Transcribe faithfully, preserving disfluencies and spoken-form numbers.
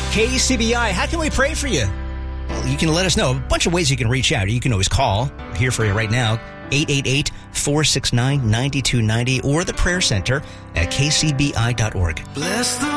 K C B I, how can we pray for you? Well, you can let us know. A bunch of ways you can reach out. You can always call. We're here for you right now. eight eight eight, four six nine, nine two nine zero or the prayer center at k c b i dot org. Bless the